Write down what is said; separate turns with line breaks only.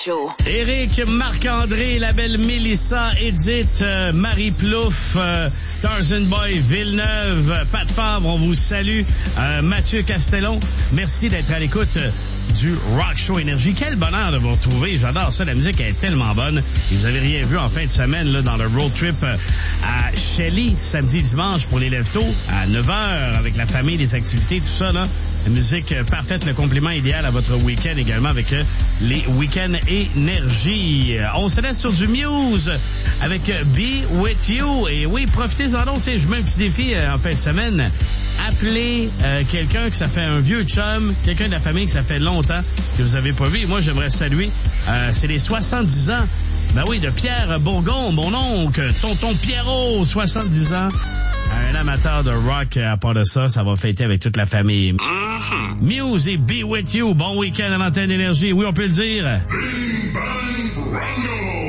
Show.
Éric, Marc-André, la belle Mélissa, Edith, Marie Plouffe, Tarzan Boy, Villeneuve, Pat Favre, on vous salue. Mathieu Castellon, merci d'être à l'écoute du Rock Show Énergie. Quel bonheur de vous retrouver. J'adore ça. La musique est tellement bonne. Et vous avez rien vu en fin de semaine là, dans le road trip à Shelley, samedi, dimanche pour les lève-tôt, à 9h, avec la famille, les activités, tout ça. Là. La musique parfaite, le complément idéal à votre week-end également avec les week-ends Énergie. On se laisse sur du Muse avec Be With You. Et oui, profitez-en donc. Je mets un petit défi en fin de semaine. Appelez quelqu'un que ça fait un vieux chum, quelqu'un de la famille que ça fait longtemps que vous avez pas vu. Et moi, j'aimerais saluer, c'est les 70 ans, ben oui, de Pierre Bourgon, mon oncle, tonton Pierrot, 70 ans. Un amateur de rock, à part de ça, ça va fêter avec toute la famille. Muse et Be With You, bon week-end à l'antenne Énergie. Oui, on peut le dire.
Bing, bang, rango.